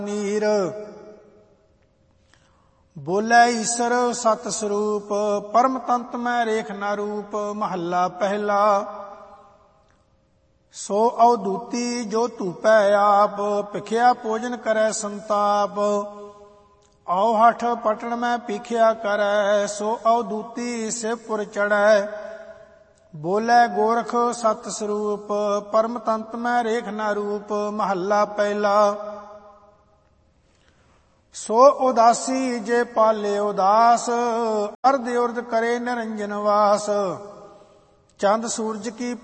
ਨੀਰ। ਬੋਲੇ ਈਸਰ ਸਤ ਸਰੂਪ, ਪਰਮ ਤੰਤ ਮੈਂ ਰੇਖ ਨਾ ਰੂਪ। ਮਹੱਲਾ ਪਹਿਲਾ। ਸੋ ਅਵਧੂਤੀ ਜੋ ਧੂਪੈ ਆਪ, ਭਿਖਿਆ ਭੋਜਨ ਕਰੈ ਸੰਤਾਪ। ਔ ਹਠ ਪਟਣ ਮੈਂ ਭੀਖਿਆ ਕਰੈ, ਸੋ ਅਵਧੂਤੀ ਸਿਵਪੁਰ ਚੜ੍ਹੈ। ਬੋਲੇ ਗੋਰਖ ਸਤ ਸਰੂਪ, ਪਰਮ ਤੰਤ ਮੈਂ ਰੇਖ ਨਾ ਰੂਪ। ਮਹੱਲਾ ਪਹਿਲਾ। ਸੋ ਉਦਾਸੀ ਜੇ ਪਾਲੇ ਉਦਾਸ, ਅਰਧ ਉਰਧ ਕਰੇ ਨਿਰੰਜਨ ਵਾਸ। ਚੰਦ ਸੂਰਜ ਕੀ